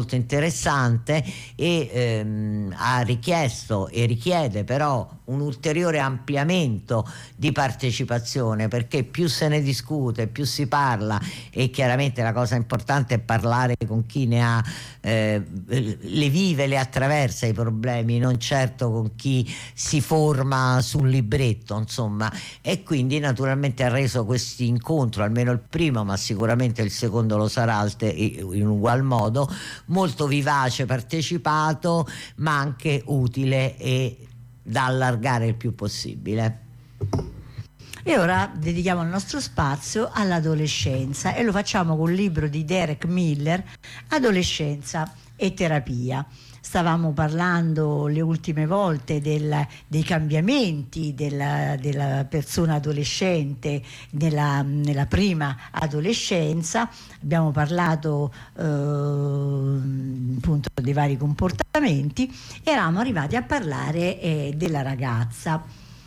molto interessante e ha richiesto e richiede però un ulteriore ampliamento di partecipazione, perché più se ne discute, più si parla, e chiaramente la cosa importante è parlare con chi ne ha le vive, le attraversa i problemi, non certo con chi si forma sul libretto, insomma. E quindi naturalmente ha reso questo incontro, almeno il primo, ma sicuramente il secondo lo sarà in ugual modo, molto vivace, partecipato, ma anche utile e da allargare il più possibile. E ora dedichiamo il nostro spazio all'adolescenza e lo facciamo con il libro di Derek Miller, Adolescenza e terapia. Stavamo parlando le ultime volte dei cambiamenti della persona adolescente nella prima adolescenza. Abbiamo parlato appunto dei vari comportamenti e eravamo arrivati a parlare della ragazza.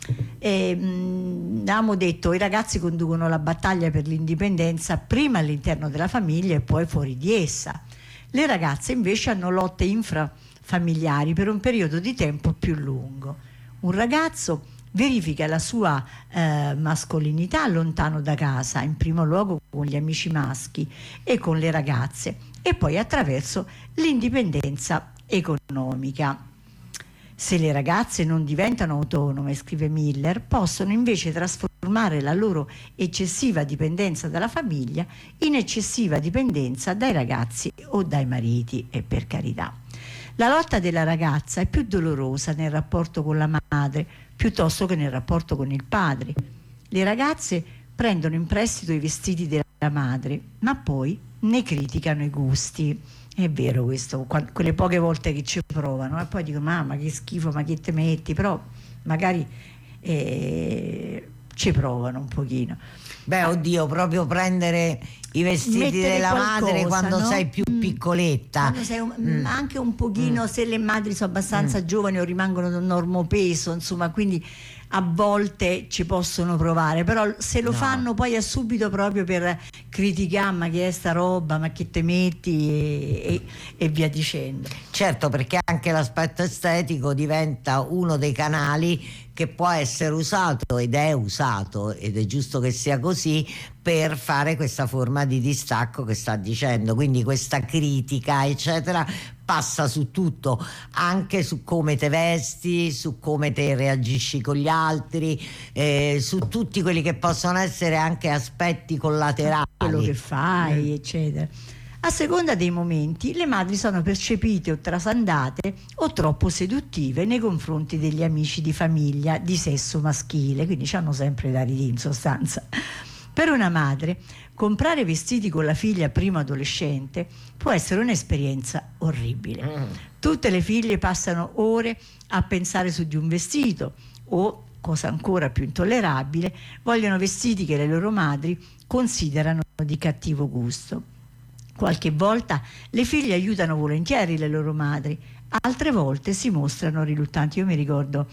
Abbiamo detto i ragazzi conducono la battaglia per l'indipendenza prima all'interno della famiglia e poi fuori di essa. Le ragazze invece hanno lotte infrafamiliari per un periodo di tempo più lungo. Un ragazzo verifica la sua mascolinità lontano da casa, in primo luogo con gli amici maschi e con le ragazze, e poi attraverso l'indipendenza economica. Se le ragazze non diventano autonome, scrive Miller, possono invece trasformare la loro eccessiva dipendenza dalla famiglia in eccessiva dipendenza dai ragazzi o dai mariti, e per carità. La lotta della ragazza è più dolorosa nel rapporto con la madre piuttosto che nel rapporto con il padre. Le ragazze prendono in prestito i vestiti della madre, ma poi ne criticano i gusti. È vero questo, quelle poche volte che ci provano e poi dico mamma che schifo, ma che te metti, però magari ci provano un pochino. Beh, oddio, proprio prendere i vestiti Mettere della qualcosa, madre quando no? sei più piccoletta. Quando sei anche un pochino, se le madri sono abbastanza giovani o rimangono da un normopeso, insomma, quindi a volte ci possono provare, però se lo fanno poi è subito proprio per criticare, ma che è sta roba, ma che te metti e via dicendo. Certo, perché anche l'aspetto estetico diventa uno dei canali che può essere usato ed è usato, ed è giusto che sia così, per fare questa forma di distacco che sta dicendo. Quindi questa critica eccetera passa su tutto, anche su come te vesti, su come te reagisci con gli altri, su tutti quelli che possono essere anche aspetti collaterali, quello che fai eccetera. A seconda dei momenti le madri sono percepite o trasandate o troppo seduttive nei confronti degli amici di famiglia di sesso maschile, quindi hanno sempre da ridire in sostanza. Per una madre comprare vestiti con la figlia prima adolescente può essere un'esperienza orribile. Tutte le figlie passano ore a pensare su di un vestito o, cosa ancora più intollerabile, vogliono vestiti che le loro madri considerano di cattivo gusto. Qualche volta le figlie aiutano volentieri le loro madri, altre volte si mostrano riluttanti. Io mi ricordo,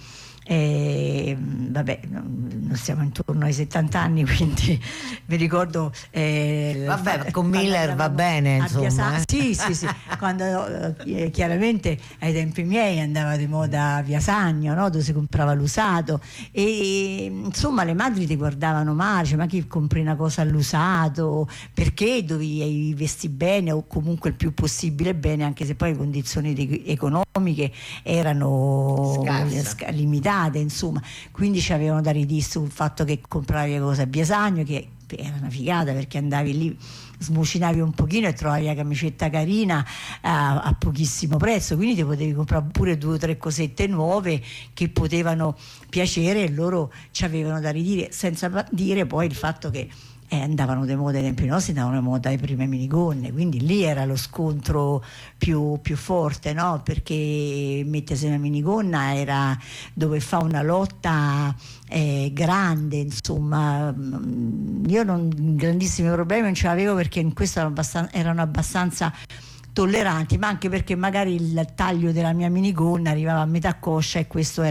vabbè, non siamo intorno ai 70 anni, quindi mi ricordo vabbè, con Miller va bene, insomma, sì, quando chiaramente ai tempi miei andava di moda Via Sagno, no? Dove si comprava l'usato e insomma le madri ti guardavano male, cioè, ma chi compri una cosa all'usato, perché dovevi vesti bene o comunque il più possibile bene, anche se poi le condizioni economiche erano limitate, insomma, quindi ci avevano da ridire sul fatto che compravi cose a Biasagno, che era una figata perché andavi lì, smucinavi un pochino e trovavi la camicetta carina a pochissimo prezzo, quindi ti potevi comprare pure 2 o 3 cosette nuove che potevano piacere e loro ci avevano da ridire, senza dire poi il fatto che andavano di moda ai tempi nostri, andavano di moda le prime minigonne, quindi lì era lo scontro più forte, no? Perché mettersi una minigonna era dove fa una lotta grande, insomma. Io grandissimi problemi non ce l'avevo, perché in questo erano abbastanza tolleranti, ma anche perché magari il taglio della mia minigonna arrivava a metà coscia e questo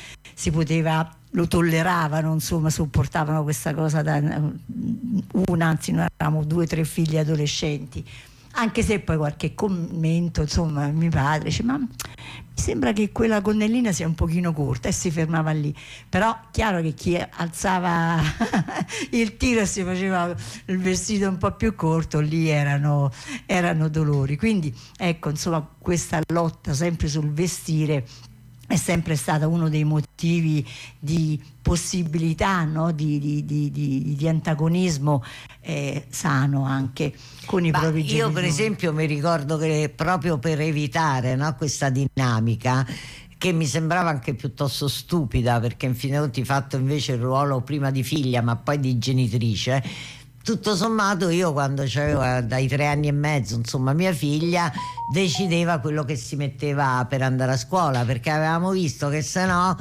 lo tolleravano, insomma, sopportavano questa cosa anzi noi eravamo 2 o 3 figli adolescenti. anche se poi qualche commento, insomma, mio padre dice: ma mi sembra che quella gonnellina sia un pochino corta, e si fermava lì. Però chiaro che chi alzava il tiro e si faceva il vestito un po' più corto, lì erano dolori. Quindi ecco, insomma, questa lotta sempre sul vestire è sempre stata uno dei motivi di possibilità, no? di antagonismo sano anche con i propri genitori. Io per esempio mi ricordo che proprio per evitare, no, questa dinamica, che mi sembrava anche piuttosto stupida, perché in fin dei conti fatto invece il ruolo prima di figlia ma poi di genitrice, tutto sommato io quando c'avevo dai 3 anni e mezzo, insomma, mia figlia decideva quello che si metteva per andare a scuola, perché avevamo visto che se no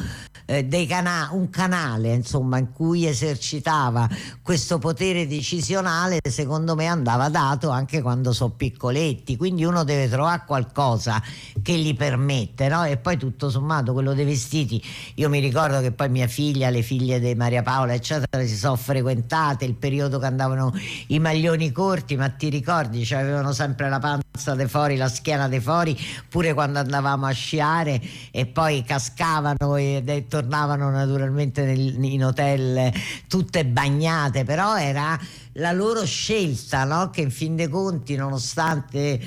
un canale, insomma, in cui esercitava questo potere decisionale, secondo me andava dato anche quando sono piccoletti. Quindi uno deve trovare qualcosa che gli permette, no? E poi tutto sommato quello dei vestiti, io mi ricordo che poi mia figlia, le figlie di Maria Paola eccetera, si sono frequentate il periodo che andavano i maglioni corti, ma ti ricordi, cioè, avevano sempre la panza de fuori, la schiena de fuori, pure quando andavamo a sciare, e poi cascavano e tornavano naturalmente in hotel tutte bagnate. Però era la loro scelta, no? Che in fin dei conti, nonostante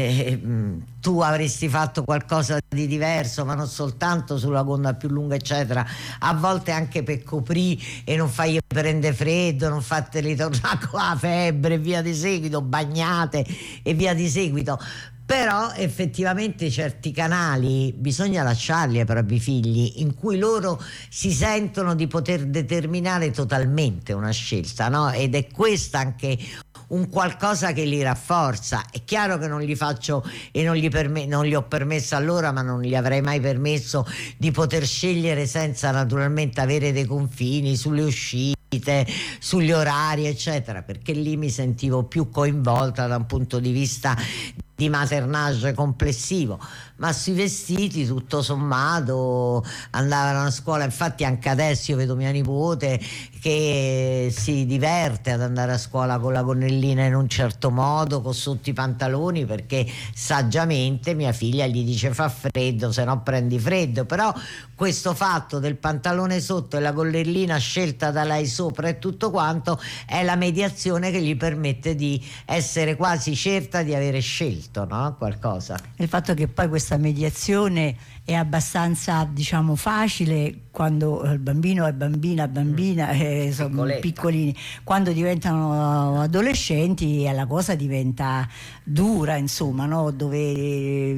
tu avresti fatto qualcosa di diverso, ma non soltanto sulla gonna più lunga eccetera, a volte anche per coprire e non fargli prendere freddo, non fateli tornare con la febbre e via di seguito, bagnate e via di seguito. Però effettivamente certi canali bisogna lasciarli ai propri figli, in cui loro si sentono di poter determinare totalmente una scelta, no? Ed è questa anche un qualcosa che li rafforza. È chiaro che non gli faccio e non gli ho permesso allora, ma non gli avrei mai permesso di poter scegliere senza naturalmente avere dei confini sulle uscite, sugli orari eccetera, perché lì mi sentivo più coinvolta da un punto di vista di maternage complessivo. Ma sui vestiti tutto sommato andavano a scuola. Infatti anche adesso io vedo mia nipote che si diverte ad andare a scuola con la gonnellina in un certo modo, con sotto i pantaloni, perché saggiamente mia figlia gli dice: fa freddo, se no prendi freddo. Però questo fatto del pantalone sotto e la gonnellina scelta da lei sopra e tutto quanto è la mediazione che gli permette di essere quasi certa di avere scelto, no? Qualcosa. Il fatto che poi questa mediazione è abbastanza, diciamo, facile quando il bambino è bambina sono piccolini. Quando diventano adolescenti la cosa diventa dura, insomma, no? Dove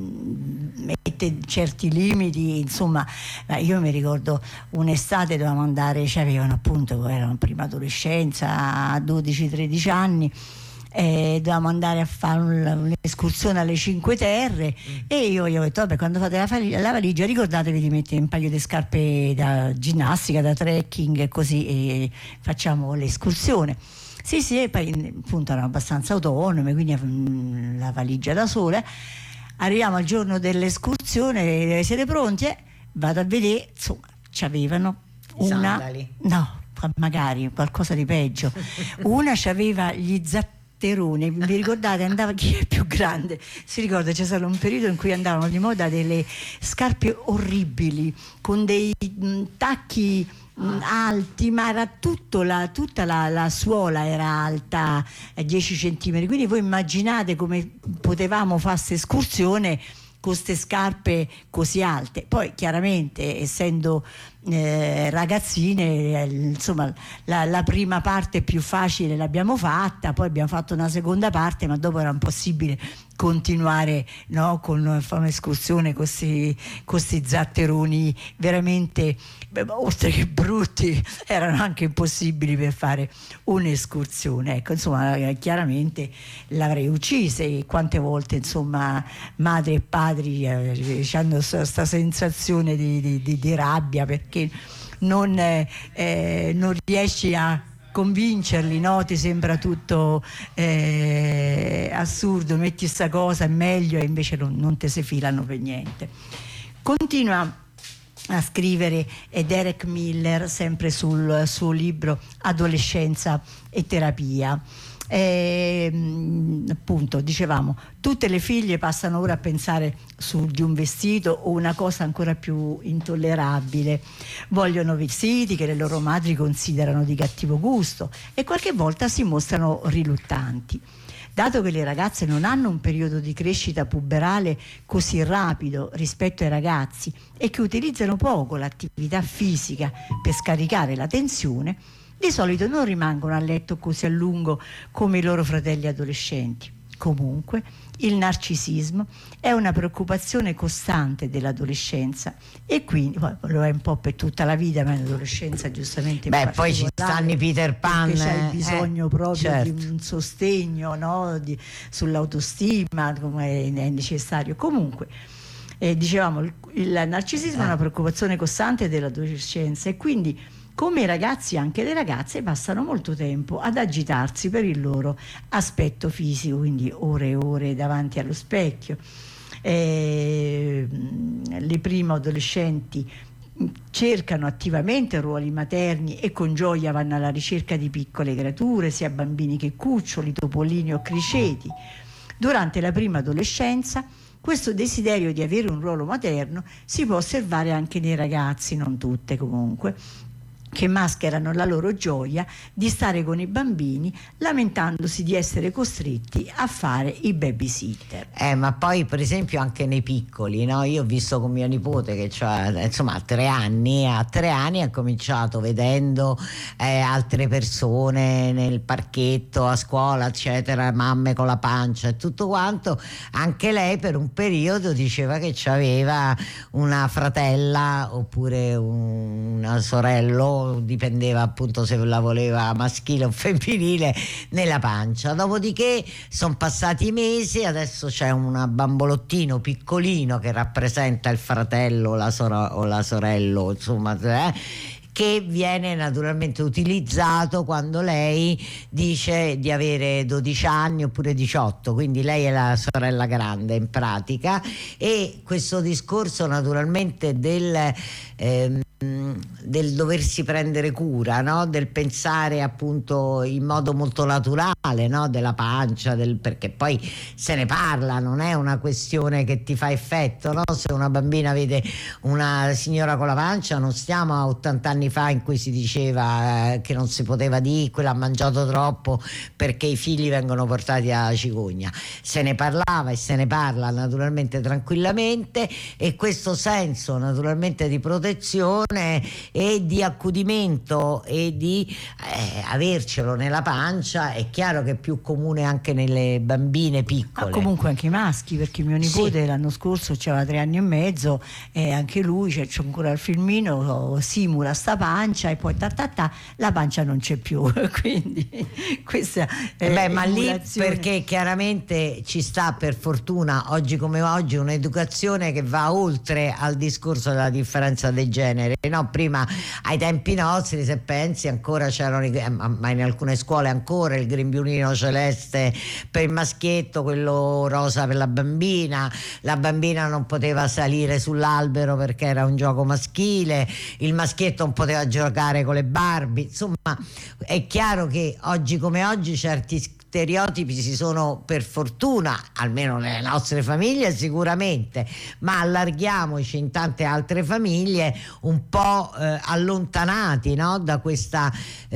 mette certi limiti, insomma. Io mi ricordo un'estate dovevamo andare, cioè avevano appunto, erano prima adolescenza, a 12-13 anni, dovevamo andare a fare un'escursione alle Cinque Terre, e io gli ho detto: vabbè, quando fate la valigia ricordatevi di mettere un paio di scarpe da ginnastica, da trekking e così, e facciamo l'escursione. Sì, e poi appunto erano abbastanza autonome, quindi la valigia da sola. Arriviamo al giorno dell'escursione: siete pronti? Vado a vedere, insomma, c'avevano sandali. No, magari qualcosa di peggio. Una c'aveva gli zatteroni, vi ricordate? Andava, chi è più grande si ricorda, c'è stato un periodo in cui andavano di moda delle scarpe orribili con dei tacchi alti, ma era tutta la suola era alta 10 centimetri, quindi voi immaginate come potevamo fare questa escursione con queste scarpe così alte. Poi chiaramente, essendo ragazzine, insomma, la prima parte più facile l'abbiamo fatta, poi abbiamo fatto una seconda parte, ma dopo era impossibile continuare, no, con fare un'escursione con questi zatteroni veramente, oltre che brutti, erano anche impossibili per fare un'escursione. Ecco, insomma, chiaramente l'avrei uccise. Quante volte, insomma, madri e padri hanno questa sensazione di rabbia, perché non riesci a convincerli, no? Ti sembra tutto assurdo, metti sta cosa, è meglio, e invece non te si filano per niente. Continua a scrivere Derek Miller, sempre sul suo libro Adolescenza e terapia. Appunto, dicevamo, tutte le figlie passano ora a pensare su di un vestito, o una cosa ancora più intollerabile: vogliono vestiti che le loro madri considerano di cattivo gusto e qualche volta si mostrano riluttanti. Dato che le ragazze non hanno un periodo di crescita puberale così rapido rispetto ai ragazzi e che utilizzano poco l'attività fisica per scaricare la tensione, di solito non rimangono a letto così a lungo come i loro fratelli adolescenti. Comunque, il narcisismo è una preoccupazione costante dell'adolescenza, e quindi poi lo è un po' per tutta la vita, ma in adolescenza giustamente in poi ci stanno i Peter Pan, perché c'è bisogno proprio certo, di un sostegno, no? Sull'autostima, come è necessario. Comunque, dicevamo, il narcisismo è una preoccupazione costante dell'adolescenza, e quindi, come i ragazzi, anche le ragazze passano molto tempo ad agitarsi per il loro aspetto fisico, quindi ore e ore davanti allo specchio. Le prime adolescenti cercano attivamente ruoli materni e con gioia vanno alla ricerca di piccole creature, sia bambini che cuccioli, topolini o criceti. Durante la prima adolescenza questo desiderio di avere un ruolo materno si può osservare anche nei ragazzi, non tutte comunque, che mascherano la loro gioia di stare con i bambini, lamentandosi di essere costretti a fare i babysitter. Ma poi per esempio anche nei piccoli, no? Io ho visto con mio nipote che insomma a 3 anni ha cominciato vedendo altre persone nel parchetto, a scuola, eccetera, mamme con la pancia e tutto quanto. Anche lei per un periodo diceva che aveva una fratella oppure una sorella, dipendeva appunto se la voleva maschile o femminile, nella pancia. Dopodiché sono passati i mesi, adesso c'è un bambolottino piccolino che rappresenta il fratello o la sorella, insomma, che viene naturalmente utilizzato quando lei dice di avere 12 anni oppure 18, quindi lei è la sorella grande in pratica. E questo discorso naturalmente del doversi prendere cura, no? Del pensare appunto in modo molto naturale, no? Della pancia, perché poi se ne parla, non è una questione che ti fa effetto, no? Se una bambina vede una signora con la pancia, non stiamo a 80 anni fa in cui si diceva che non si poteva dire quella ha mangiato troppo perché i figli vengono portati alla cicogna. Se ne parlava e se ne parla naturalmente tranquillamente, e questo senso naturalmente di protezione e di accudimento e di avercelo nella pancia è chiaro che è più comune anche nelle bambine piccole. Ma comunque anche i maschi, perché mio nipote l'anno scorso aveva 3 anni e mezzo e anche lui, c'è ancora il filmino, simula sta pancia e poi la pancia non c'è più. Quindi questa è ma lì perché chiaramente ci sta, per fortuna oggi come oggi, un'educazione che va oltre al discorso della differenza dei generi, no? Prima ai tempi nostri, se pensi, ancora c'erano ma in alcune scuole ancora il grembiulino celeste per il maschietto, quello rosa per la bambina non poteva salire sull'albero perché era un gioco maschile, il maschietto non poteva giocare con le Barbie. Insomma, è chiaro che oggi come oggi certi stereotipi si sono, per fortuna, almeno nelle nostre famiglie sicuramente, ma allarghiamoci in tante altre famiglie, un po' allontanati, no? Da questa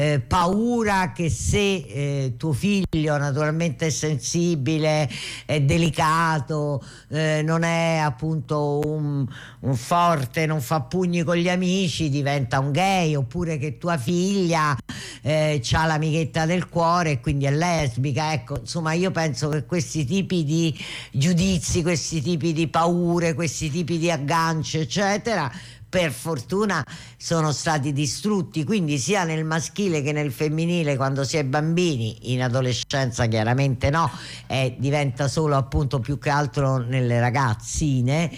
paura che se tuo figlio naturalmente è sensibile, è delicato, non è appunto un forte, non fa pugni con gli amici, diventa un gay, oppure che tua figlia c'ha l'amichetta del cuore e quindi è lesbica. Ecco, insomma, io penso che questi tipi di giudizi, questi tipi di paure, questi tipi di agganci eccetera, per fortuna sono stati distrutti, quindi sia nel maschile che nel femminile quando si è bambini. In adolescenza chiaramente no, diventa solo appunto più che altro nelle ragazzine.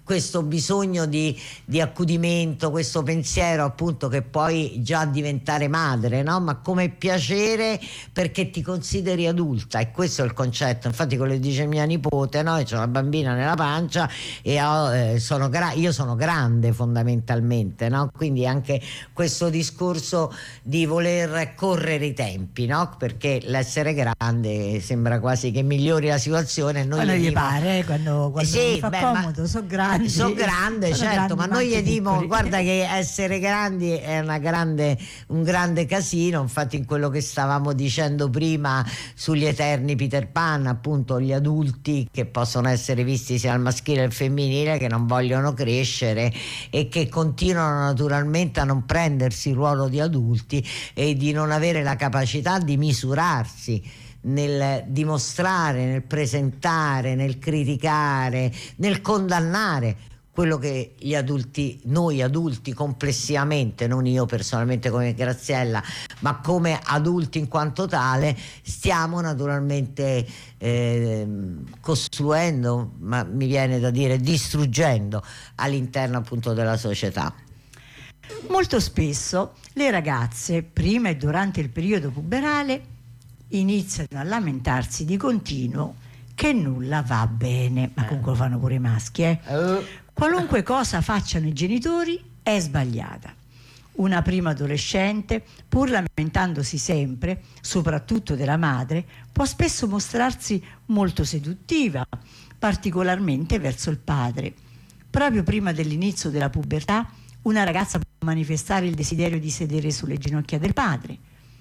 questo bisogno di accudimento, questo pensiero appunto che puoi già diventare madre, no? Ma come piacere perché ti consideri adulta, e questo è il concetto. Infatti quello che dice mia nipote, no? C'ho una bambina nella pancia e io sono grande fondamentalmente, no? Quindi anche questo discorso di voler correre i tempi, no? Perché l'essere grande sembra quasi che migliori la situazione. Quando gli pare, quando sì, mi fa comodo, sono grande. Sono grande, certo, ma noi gli dimo, guarda che essere grandi è un grande casino. Infatti in quello che stavamo dicendo prima sugli eterni Peter Pan, appunto gli adulti che possono essere visti sia al maschile che al femminile, che non vogliono crescere e che continuano naturalmente a non prendersi il ruolo di adulti e di non avere la capacità di misurarsi nel dimostrare, nel presentare, nel criticare, nel condannare quello che noi adulti complessivamente, non io personalmente come Graziella, ma come adulti in quanto tale, stiamo naturalmente costruendo, ma mi viene da dire distruggendo all'interno appunto della società. Molto spesso le ragazze, prima e durante il periodo puberale, iniziano a lamentarsi di continuo che nulla va bene, ma comunque lo fanno pure i maschi, Qualunque cosa facciano i genitori è sbagliata. Una prima adolescente, pur lamentandosi sempre, soprattutto della madre, può spesso mostrarsi molto seduttiva, particolarmente verso il padre. Proprio prima dell'inizio della pubertà, una ragazza può manifestare il desiderio di sedere sulle ginocchia del padre.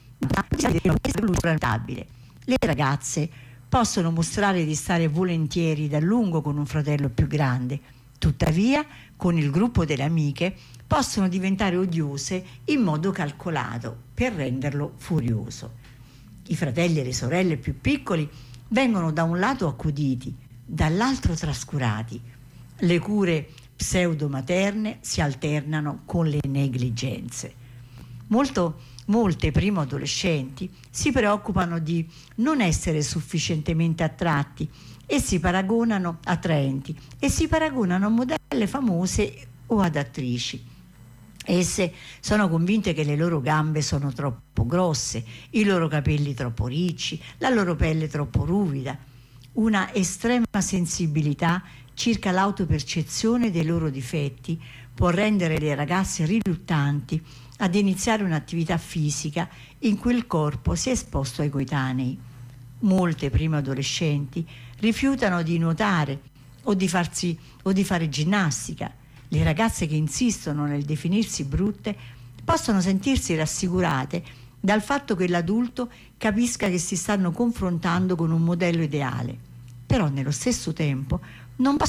Le ragazze possono mostrare di stare volentieri da lungo con un fratello più grande, tuttavia con il gruppo delle amiche possono diventare odiose in modo calcolato per renderlo furioso. I fratelli e le sorelle più piccoli vengono da un lato accuditi, dall'altro trascurati. Le cure pseudo-materne si alternano con le negligenze. Molte primo adolescenti si preoccupano di non essere sufficientemente attraenti e si paragonano attraenti e si paragonano a modelle famose o ad attrici. Esse sono convinte che le loro gambe sono troppo grosse, i loro capelli troppo ricci, la loro pelle troppo ruvida. Una estrema sensibilità circa l'autopercezione dei loro difetti può rendere le ragazze riluttanti ad iniziare un'attività fisica in cui il corpo sia esposto ai coetanei. Molte prime adolescenti rifiutano di nuotare o di fare ginnastica. Le ragazze che insistono nel definirsi brutte possono sentirsi rassicurate dal fatto che l'adulto capisca che si stanno confrontando con un modello ideale, però nello stesso tempo non